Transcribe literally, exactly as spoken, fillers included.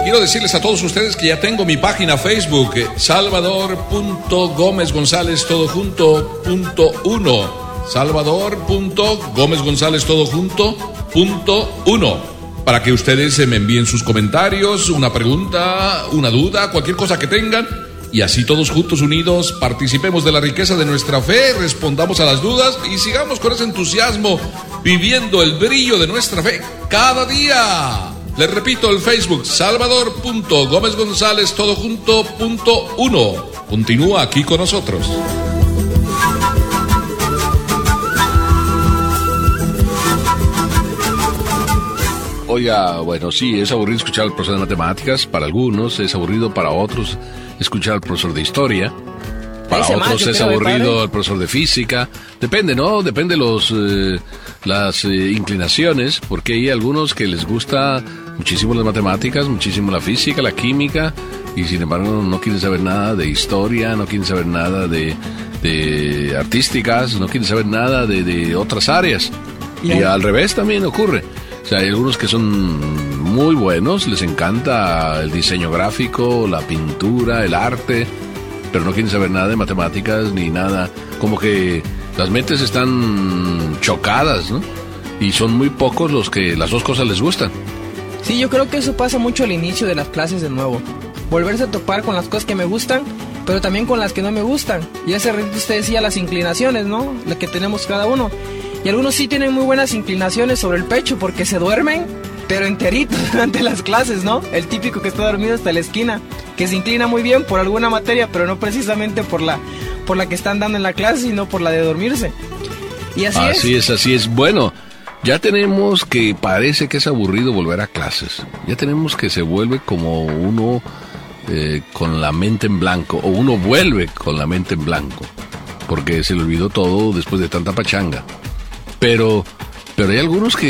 Quiero decirles a todos ustedes que ya tengo mi página Facebook, Salvador punto Gómez González todo junto punto uno. Salvador punto Gómez González todo junto punto uno. Para que ustedes me envíen sus comentarios, una pregunta, una duda, cualquier cosa que tengan. Y así todos juntos unidos participemos de la riqueza de nuestra fe, respondamos a las dudas y sigamos con ese entusiasmo viviendo el brillo de nuestra fe cada día. Les repito, el Facebook, Salvador punto Gómez González todo junto punto uno. Continúa aquí con nosotros. Oiga, bueno, sí, es aburrido escuchar al profesor de matemáticas, para algunos, es aburrido para otros escuchar al profesor de historia, para Ese otros macho, es tío, aburrido padre. el profesor de física, depende, ¿no? Depende los eh, las eh, inclinaciones, porque hay algunos que les gusta muchísimo las matemáticas, muchísimo la física, la química, y sin embargo no quieren saber nada de historia, no quieren saber nada de, de artísticas, no quieren saber nada de, de otras áreas, y, y al revés también ocurre. O sea, hay algunos que son muy buenos, les encanta el diseño gráfico, la pintura, el arte, pero no quieren saber nada de matemáticas ni nada. Como que las mentes están chocadas, ¿no? Y son muy pocos los que las dos cosas les gustan. Sí, yo creo que eso pasa mucho al inicio de las clases de nuevo. Volverse a topar con las cosas que me gustan, pero también con las que no me gustan. Y hace rato usted decía las inclinaciones, ¿no? Las que tenemos cada uno. Y algunos sí tienen muy buenas inclinaciones sobre el pecho porque se duermen, pero enteritos durante las clases, ¿no? El típico que está dormido hasta la esquina, que se inclina muy bien por alguna materia, pero no precisamente por la, por la que están dando en la clase, sino por la de dormirse. Y así, así es. es, así es. Bueno, ya tenemos que parece que es aburrido volver a clases. Ya tenemos que se vuelve como uno eh, con la mente en blanco, o uno vuelve con la mente en blanco, porque se le olvidó todo después de tanta pachanga. Pero, pero hay algunos que